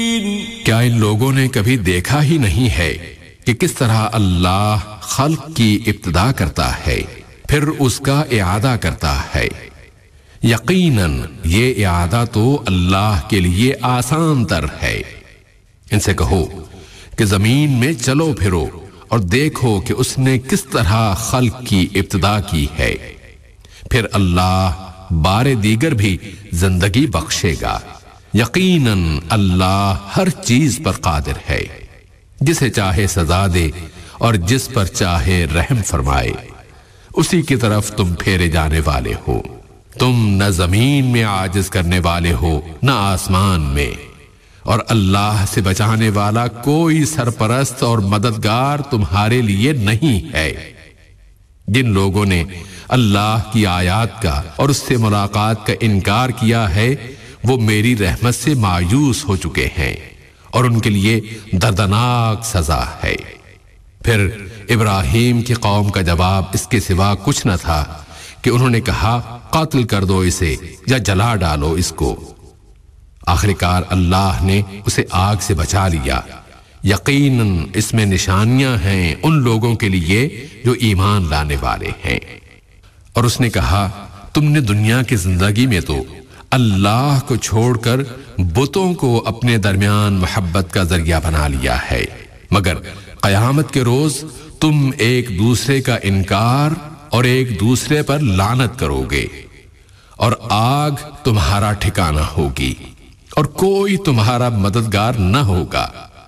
کیا ان لوگوں نے کبھی دیکھا ہی نہیں ہے کہ کس طرح اللہ خلق کی ابتدا کرتا ہے پھر اس کا اعادہ کرتا ہے؟ یقیناً یہ اعادہ تو اللہ کے لیے آسان تر ہے۔ ان سے کہو کہ زمین میں چلو پھرو اور دیکھو کہ اس نے کس طرح خلق کی ابتدا کی ہے، پھر اللہ بار دیگر بھی زندگی بخشے گا۔ یقیناً اللہ ہر چیز پر قادر ہے، جسے چاہے سزا دے اور جس پر چاہے رحم فرمائے۔ اسی کی طرف تم پھیرے جانے والے ہو۔ تم نہ زمین میں عاجز کرنے والے ہو نہ آسمان میں، اور اللہ سے بچانے والا کوئی سرپرست اور مددگار تمہارے لیے نہیں ہے۔ جن لوگوں نے اللہ کی آیات کا اور اس سے ملاقات کا انکار کیا ہے وہ میری رحمت سے مایوس ہو چکے ہیں، اور ان کے لیے دردناک سزا ہے۔ پھر ابراہیم کی قوم کا جواب اس کے سوا کچھ نہ تھا کہ انہوں نے کہا قتل کر دو اسے یا جلا ڈالو اس کو۔ آخرکار اللہ نے اسے آگ سے بچا لیا۔ یقیناً اس میں نشانیاں ہیں ان لوگوں کے لیے جو ایمان لانے والے ہیں۔ اور اس نے کہا تم نے دنیا کی زندگی میں تو اللہ کو چھوڑ کر بتوں کو اپنے درمیان محبت کا ذریعہ بنا لیا ہے، مگر قیامت کے روز تم ایک دوسرے کا انکار اور ایک دوسرے پر لعنت کرو گے، اور آگ تمہارا ٹھکانہ ہوگی اور کوئی تمہارا مددگار نہ ہوگا۔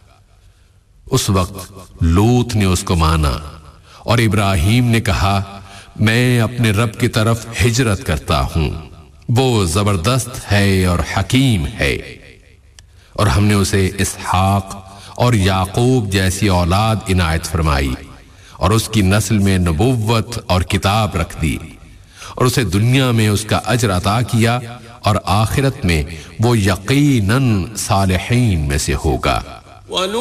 اس وقت لوط نے اس کو مانا، اور ابراہیم نے کہا میں اپنے رب کی طرف ہجرت کرتا ہوں، وہ زبردست ہے اور حکیم ہے۔ اور ہم نے اسے اسحاق اور یعقوب جیسی اولاد عنایت فرمائی، اور اس کی نسل میں نبوت اور کتاب رکھ دی، اور اسے دنیا میں اس کا اجر عطا کیا، اور آخرت میں وہ یقیناً صالحین میں سے ہوگا۔